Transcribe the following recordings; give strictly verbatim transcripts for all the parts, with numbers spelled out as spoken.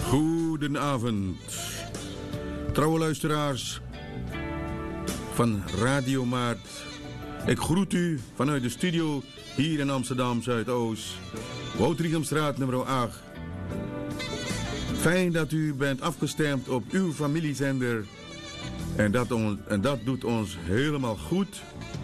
Goedenavond, trouwe luisteraars van Radio Maart. Ik groet u vanuit de studio hier in Amsterdam Zuidoost, Woudrichemstraat nummer acht. Fijn dat u bent afgestemd op uw familiezender en dat, on, en dat doet ons helemaal goed.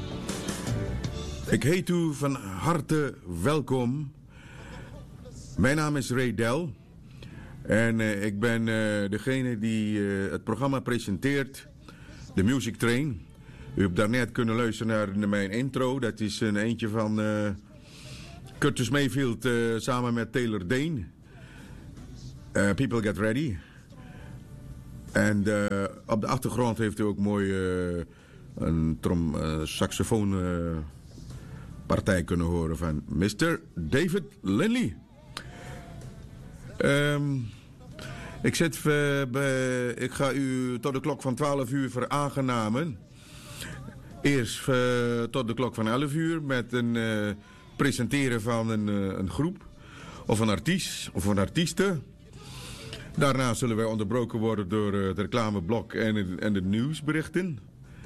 Ik heet u van harte welkom. Mijn naam is Ray Del. En uh, ik ben uh, degene die uh, het programma presenteert, de Music Train. U hebt daarnet kunnen luisteren naar mijn intro. Dat is een eentje van uh, Curtis Mayfield uh, samen met Taylor Dane. Uh, People Get Ready. En uh, op de achtergrond heeft u ook mooi uh, een trom, uh, saxofoon uh, partij kunnen horen van mister David Lindley. Um, ik, zit, uh, bij, ik ga u tot de klok van twaalf uur veraangenamen. Eerst uh, tot de klok van elf uur met een uh, presenteren van een, uh, een groep of een artiest of een artieste. Daarna zullen wij onderbroken worden door uh, het reclameblok en, en de nieuwsberichten.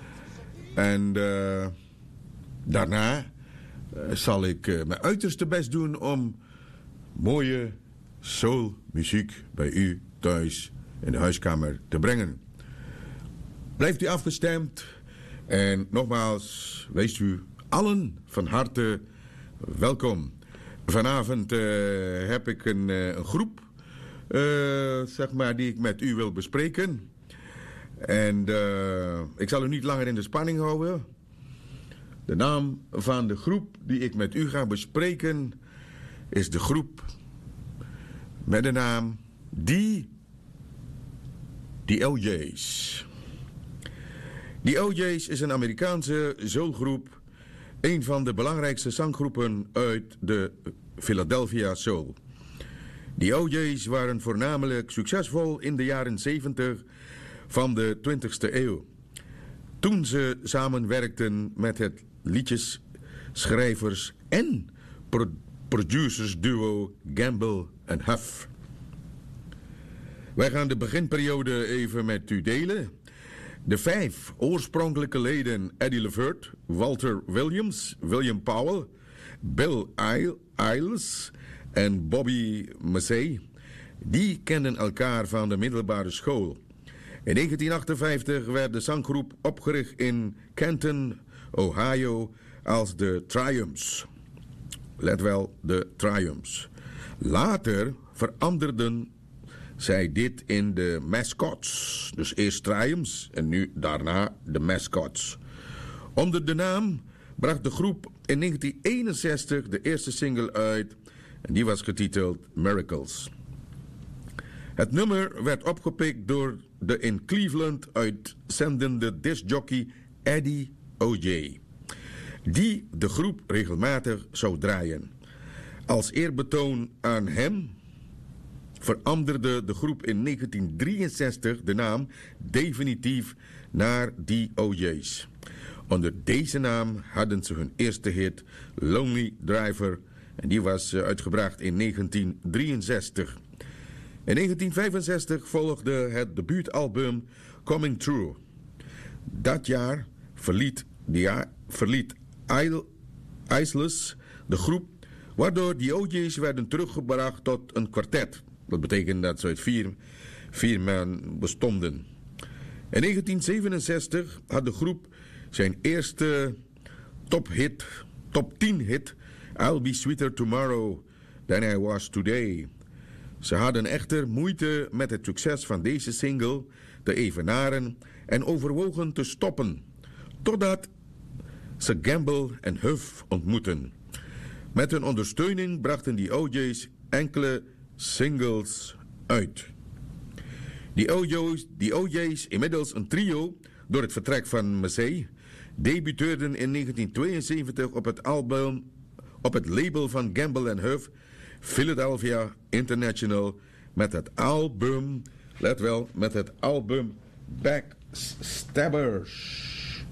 En uh, daarna uh, zal ik uh, mijn uiterste best doen om mooie soulmuziek bij u thuis in de huiskamer te brengen. Blijft u afgestemd en nogmaals, wees u allen van harte welkom. Vanavond uh, heb ik een, uh, een groep uh, zeg maar, die ik met u wil bespreken. En uh, ik zal u niet langer in de spanning houden. De naam van de groep die ik met u ga bespreken is de groep met de naam Die The O J's. The O J's is een Amerikaanse soulgroep, een van de belangrijkste zanggroepen uit de Philadelphia Soul. The O J's waren voornamelijk succesvol in de jaren zeventig van de twintigste eeuw. Toen ze samenwerkten met het liedjesschrijvers en pro- producersduo Gamble en Huff. Wij gaan de beginperiode even met u delen. De vijf oorspronkelijke leden Eddie Levert, Walter Williams, William Powell, Bill Eiles en Bobby Massey, die kenden elkaar van de middelbare school. In negentien achtenvijftig werd de zanggroep opgericht in Canton, Ohio als de Triumphs. Let wel, de Triumphs. Later veranderden zij dit in de Mascots. Dus eerst Triumphs en nu daarna de Mascots. Onder de naam bracht de groep in negentien eenenzestig de eerste single uit. En die was getiteld Miracles. Het nummer werd opgepikt door de in Cleveland uitzendende discjockey Eddie O J, die de groep regelmatig zou draaien. Als eerbetoon aan hem veranderde de groep in negentien drieënzestig de naam definitief naar The O J's. Onder deze naam hadden ze hun eerste hit Lonely Driver en die was uitgebracht in negentien drieënzestig. In negentien vijfenzestig volgde het debuutalbum Coming True. Dat jaar verliet, ja, verliet Eiles de groep, waardoor de O J's werden teruggebracht tot een kwartet. Dat betekent dat ze uit vier, vier man bestonden. In negentien zevenenzestig had de groep zijn eerste tophit, top tien hit I'll Be Sweeter Tomorrow Than I Was Today. Ze hadden echter moeite met het succes van deze single te evenaren en overwogen te stoppen, totdat ze Gamble en Huff ontmoetten. Met hun ondersteuning brachten die O J's enkele singles uit. Die O J's, die O J's, inmiddels een trio door het vertrek van Massey, debuteerden in negentien tweeënzeventig op het album, op het label van Gamble en Huff, Philadelphia International, met het album, let wel, met het album Backstabbers.